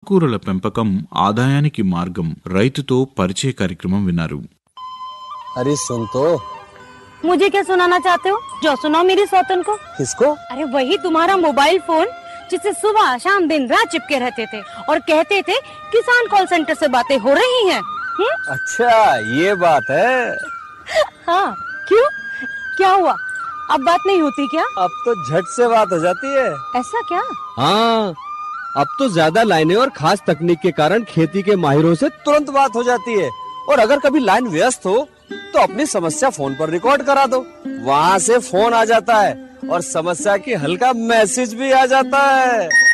ఆకుకూరల పెంపకం ఆదాయానికి మార్గం రైతుతో పరిచయ కార్యక్రమం విన్నారు. अरे सुन तो। मुझे क्या सुनाना चाहते हो? जो सुनाओ मेरी सौतन को। किसको? अरे वही तुम्हारा मोबाइल फोन जिससे सुबह शाम दिन रात चिपके रहते थे और कहते थे किसान कॉल सेंटर से बातें हो रही हैं। अच्छा ये बात है। हाँ क्यों, क्या हुआ? अब बात नहीं होती क्या? अब तो झट से बात हो जाती है। ऐसा क्या? हाँ अब तो ज्यादा लाइनें और खास तकनीक के कारण खेती के माहिरों से तुरंत बात हो जाती है। और अगर कभी लाइन व्यस्त हो तो अपनी समस्या फोन पर रिकॉर्ड करा दो, वहाँ से फोन आ जाता है और समस्या की हल का मैसेज भी आ जाता है।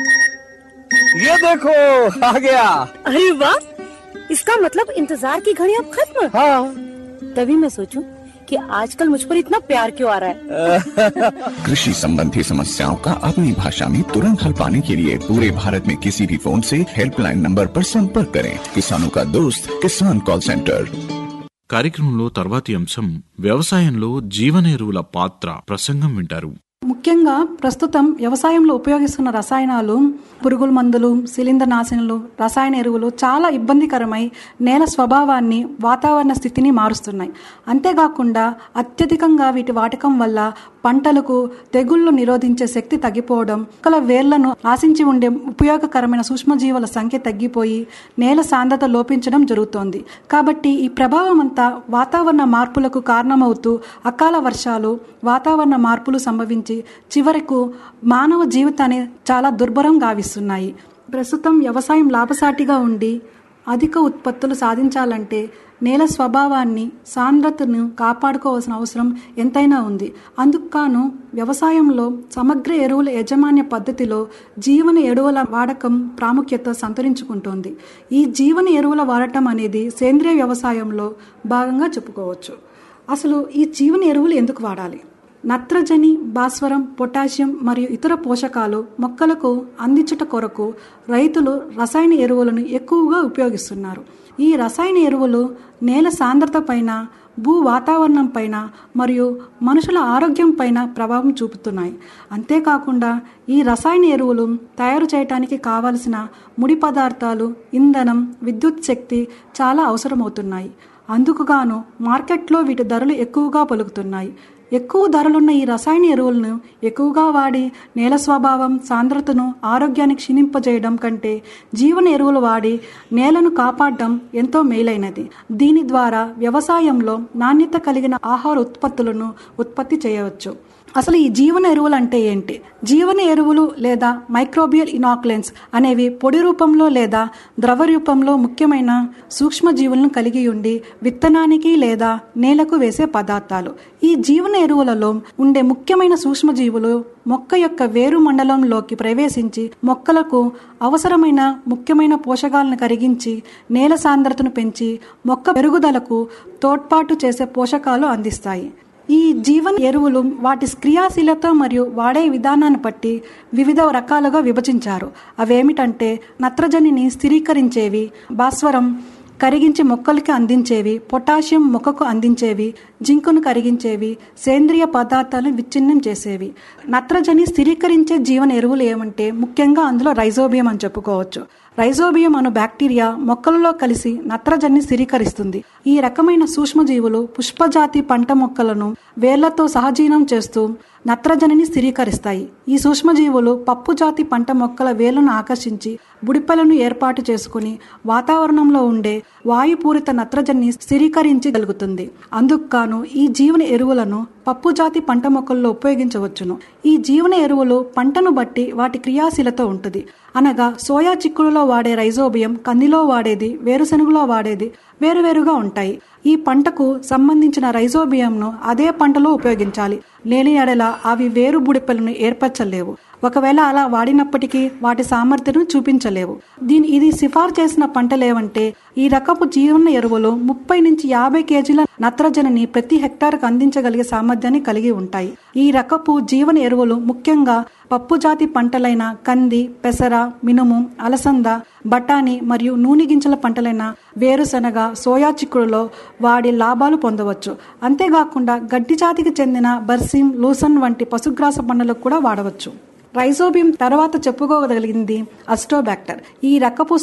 ये देखो आ गया। अरे वाह, इसका मतलब इंतजार की घड़ी अब खत्म। हाँ तभी मैं सोचूं कि आजकल मुझ पर इतना प्यार क्यों आ रहा है। कृषि संबंधी समस्याओं का अपनी भाषा में तुरंत हल पाने के लिए पूरे भारत में किसी भी फोन से हेल्पलाइन नंबर पर संपर्क करें। किसानों का दोस्त किसान कॉल सेंटर। కార్యక్రమంలో తర్వాతి అంశం వ్యవసాయంలో జీవన ఎరువుల పాత్ర ప్రసంగం వింటారు. ముఖ్యంగా ప్రస్తుతం వ్యవసాయంలో ఉపయోగిస్తున్న రసాయనాలు, పురుగుల మందులు, శిలీంద్రనాశనులు, రసాయన ఎరువులు చాలా ఇబ్బందికరమై నేల స్వభావాన్ని, వాతావరణ స్థితిని మారుస్తున్నాయి. అంతేకాకుండా అత్యధికంగా వీటి వాడకం వల్ల పంటలకు తెగుళ్లు నిరోధించే శక్తి తగ్గిపోవడం, మొక్కల వేర్లను ఆశించి ఉండే ఉపయోగకరమైన సూక్ష్మజీవుల సంఖ్య తగ్గిపోయి నేల సాంద్రత లోపించడం జరుగుతోంది. కాబట్టి ఈ ప్రభావం అంతా వాతావరణ మార్పులకు కారణమవుతూ అకాల వర్షాలు, వాతావరణ మార్పులు సంభవించి చివరకు మానవ జీవితాన్ని చాలా దుర్భరం గావిస్తున్నాయి. ప్రస్తుతం వ్యవసాయం లాభసాటిగా ఉండి అధిక ఉత్పత్తులు సాధించాలంటే నేల స్వభావాన్ని, సాంద్రతను కాపాడుకోవాల్సిన అవసరం ఎంతైనా ఉంది. అందుకు వ్యవసాయంలో సమగ్ర ఎరువుల యాజమాన్య పద్ధతిలో జీవన ఎరువుల వాడకం ప్రాముఖ్యత సంతరించుకుంటోంది. ఈ జీవన ఎరువుల వాడటం అనేది సేంద్రియ వ్యవసాయంలో భాగంగా చెప్పుకోవచ్చు. అసలు ఈ జీవన ఎరువులు ఎందుకు వాడాలి? నత్రజని, భాస్వరం, పొటాషియం మరియు ఇతర పోషకాలు మొక్కలకు అందించుట కొరకు రైతులు రసాయన ఎరువులను ఎక్కువగా ఉపయోగిస్తున్నారు. ఈ రసాయన ఎరువులు నేల సాంద్రత పైన, భూ వాతావరణం పైన మరియు మనుషుల ఆరోగ్యం పైన ప్రభావం చూపుతున్నాయి. అంతేకాకుండా ఈ రసాయన ఎరువులు తయారు చేయడానికి కావలసిన ముడి పదార్థాలు, ఇంధనం, విద్యుత్ శక్తి చాలా అవసరమవుతున్నాయి. అందుకుగాను మార్కెట్లో వీటి ధరలు ఎక్కువగా పలుకుతున్నాయి. ఎక్కువ ధరలున్న ఈ రసాయన ఎరువులను ఎక్కువగా వాడి నేల స్వభావం, సాంద్రతను, ఆరోగ్యాన్ని క్షీణింపజేయడం కంటే జీవన ఎరువులు వాడి నేలను కాపాడడం ఎంతో మేలైనది. దీని ద్వారా వ్యవసాయంలో నాణ్యత కలిగిన ఆహార ఉత్పత్తులను ఉత్పత్తి చేయవచ్చు. అసలు ఈ జీవన ఎరువులు అంటే ఏంటి? జీవన ఎరువులు లేదా మైక్రోబియల్ ఇనాక్యులెంట్స్ అనేవి పొడి రూపంలో లేదా ద్రవ రూపంలో ముఖ్యమైన సూక్ష్మజీవులను కలిగి ఉండి విత్తనానికి లేదా నేలకు వేసే పదార్థాలు. ఈ జీవన ఎరువులలో ఉండే ముఖ్యమైన సూక్ష్మజీవులు మొక్క యొక్క వేరు మండలంలోకి ప్రవేశించి మొక్కలకు అవసరమైన ముఖ్యమైన పోషకాలను కరిగించి నేల సాంద్రతను పెంచి మొక్క పెరుగుదలకు తోడ్పాటు చేసే పోషకాలు అందిస్తాయి. ఈ జీవన ఎరువులు వాటి క్రియాశీలత మరియు వాడే విధానాన్ని బట్టి వివిధ రకాలుగా విభజించారు. అవేమిటంటే నత్రజనిని స్థిరీకరించేవి, భాస్వరం కరిగించి మొక్కలకి అందించేవి, పొటాషియం మొక్కకు అందించేవి, జింకును కరిగించేవి, సేంద్రియ పదార్థాలను విచ్ఛిన్నం చేసేవి. నత్రజని స్థిరీకరించే జీవన ఎరువులు ఏమంటే ముఖ్యంగా అందులో రైజోబియం అని చెప్పుకోవచ్చు. రైజోబియం అను బ్యాక్టీరియా మొక్కలలో కలిసి నత్రజనిని స్థిరీకరిస్తుంది. ఈ రకమైన సూక్ష్మజీవులు పుష్పజాతి పంట మొక్కలను వేర్లతో సహజీవనం చేస్తూ నత్రజనిని స్థిరీకరిస్తాయి. ఈ సూక్ష్మజీవులు పప్పు జాతి పంట మొక్కల వేర్లను ఆకర్షించి బుడిపెలను ఏర్పాటు చేసుకుని వాతావరణంలో ఉండే వాయుపూరిత నత్రజనిని స్థిరీకరించగలుగుతుంది. అందుకు ఈ జీవన ఎరువులను పప్పు జాతి పంట మొక్కల్లో ఉపయోగించవచ్చును. ఈ జీవన ఎరువులు పంటను బట్టి వాటి క్రియాశీలత ఉంటుంది. అనగా సోయా చిక్కుడులో వాడే రైజోబియం, కందిలో వాడేది, వేరుశెనగలో వాడేది వేరువేరుగా ఉంటాయి. ఈ పంటకు సంబంధించిన రైజోబియంను అదే పంటలో ఉపయోగించాలి. లేని ఎడల అవి వేరు బుడిపెలను ఏర్పరచలేవు. ఒకవేళ అలా వాడినప్పటికీ వాటి సామర్థ్యం చూపించలేవు. ఇది సిఫారు చేసిన పంటలేవంటే ఈ రకపు జీవన ఎరువులు 30 నుంచి 50 కేజీల నత్రజనిని ప్రతి హెక్టార్కు అందించగలిగే సామర్థ్యాన్ని కలిగి ఉంటాయి. ఈ రకపు జీవన ఎరువులు ముఖ్యంగా పప్పు జాతి పంటలైన కంది, పెసర, మినుము, అలసంద, బఠానీ మరియు నూనె గింజల పంటలైన వేరుశనగ, సోయా చిక్కుడులో వాడి లాభాలు పొందవచ్చు. అంతేకాకుండా గడ్డి జాతికి చెందిన బర్సిమ్, లూసన్ వంటి పశుగ్రాస పంటలకు కూడా వాడవచ్చు. రైజోబియం తర్వాత చెప్పుకోగలిగింది అస్టోబ్యాక్టర్. ఈ రకపు